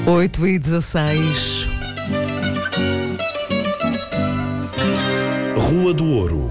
8h16. Rua do Ouro.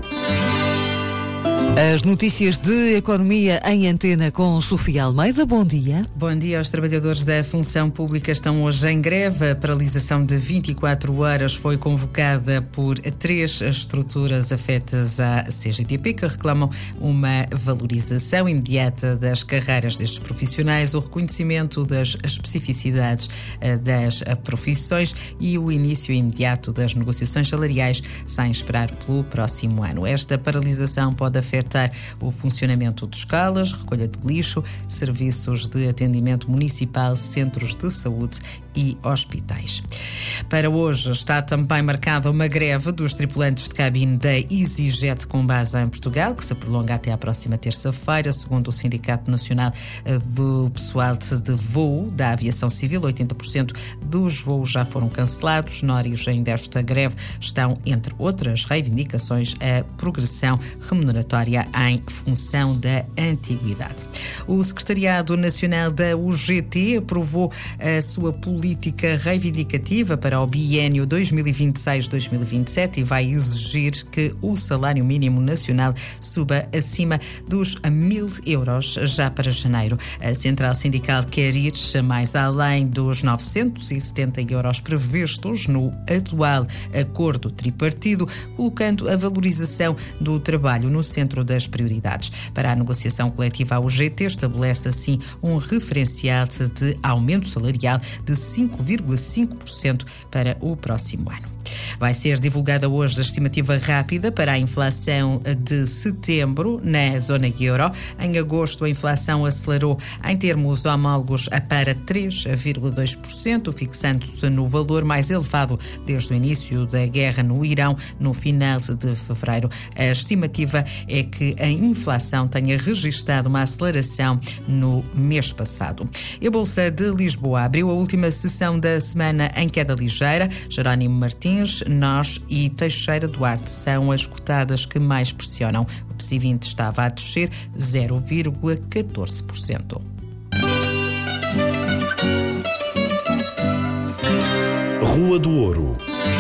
As notícias de economia em antena com Sofia Almeida. Bom dia. Bom dia. Os trabalhadores da função pública estão hoje em greve. A paralisação de 24 horas foi convocada por 3 estruturas afetas à CGTP, que reclamam uma valorização imediata das carreiras destes profissionais, o reconhecimento das especificidades das profissões e o início imediato das negociações salariais sem esperar pelo próximo ano. Esta paralisação pode afetar o funcionamento de escolas, recolha de lixo, serviços de atendimento municipal, centros de saúde e hospitais. Para hoje está também marcada uma greve dos tripulantes de cabine da EasyJet com base em Portugal, que se prolonga até à próxima terça-feira, segundo o Sindicato Nacional do Pessoal de Voo da Aviação Civil. 80% dos voos já foram cancelados. Na origem desta greve estão, entre outras reivindicações, a progressão remuneratória em função da antiguidade. O Secretariado Nacional da UGT aprovou a sua política reivindicativa para o biénio 2026-2027 e vai exigir que o salário mínimo nacional suba acima dos 1.000 euros já para janeiro. A Central Sindical quer ir mais além dos 970 euros previstos no atual acordo tripartido, colocando a valorização do trabalho no centro das prioridades. Para a negociação coletiva, a UGT estabelece assim um referencial de aumento salarial de 5,5% para o próximo ano. Vai ser divulgada hoje a estimativa rápida para a inflação de setembro na zona euro. Em agosto, a inflação acelerou em termos homólogos para 3,2%, fixando-se no valor mais elevado desde o início da guerra no Irão, no final de fevereiro. A estimativa é que a inflação tenha registrado uma aceleração no mês passado. A Bolsa de Lisboa abriu a última sessão da semana em queda ligeira. Jerónimo Martins, Nós e Teixeira Duarte são as cotadas que mais pressionam. O PSI 20 estava a descer 0,14%. Rua do Ouro.